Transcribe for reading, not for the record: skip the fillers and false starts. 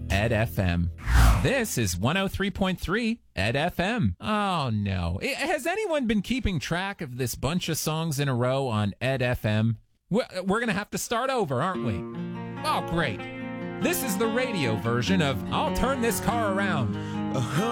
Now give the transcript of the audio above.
Ed FM. This is 103.3 Ed FM. Oh, no. Has anyone been keeping track of this bunch of songs in a row on Ed FM? We're going to have to start over, aren't we? Oh, great. This is the radio version of I'll Turn This Car Around.